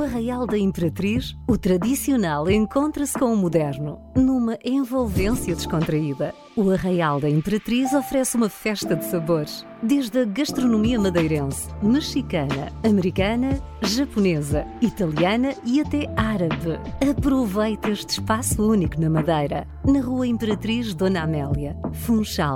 Arraial da Imperatriz, o tradicional encontra-se com o moderno, numa envolvência descontraída. O Arraial da Imperatriz oferece uma festa de sabores, desde a gastronomia madeirense, mexicana, americana, japonesa, italiana e até árabe. Aproveite este espaço único na Madeira, na Rua Imperatriz Dona Amélia, Funchal.